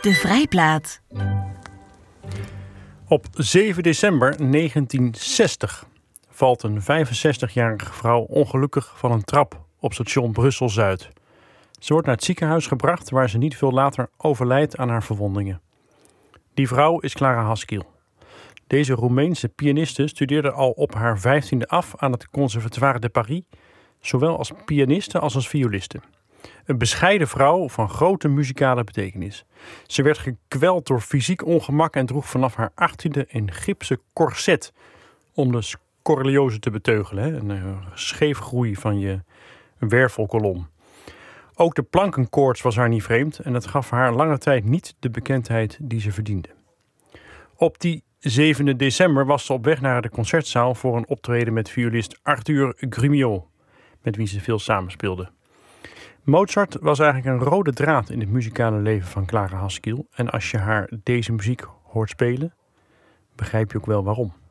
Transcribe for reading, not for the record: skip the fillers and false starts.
De Vrijplaat. Op 7 december 1960 valt een 65-jarige vrouw ongelukkig van een trap op station Brussel-Zuid. Ze wordt naar het ziekenhuis gebracht waar ze niet veel later overlijdt aan haar verwondingen. Die vrouw is Clara Haskil. Deze Roemeense pianiste studeerde al op haar 15e af aan het Conservatoire de Paris, zowel als pianiste als violiste. Een bescheiden vrouw van grote muzikale betekenis. Ze werd gekweld door fysiek ongemak en droeg vanaf haar 18e een gipsen corset om de scoliose te beteugelen. Een scheefgroei van je wervelkolom. Ook de plankenkoorts was haar niet vreemd en dat gaf haar lange tijd niet de bekendheid die ze verdiende. Op die 7 december was ze op weg naar de concertzaal voor een optreden met violist Arthur Grumiaux, met wie ze veel samenspeelde. Mozart was eigenlijk een rode draad in het muzikale leven van Clara Haskil. En als je haar deze muziek hoort spelen, begrijp je ook wel waarom.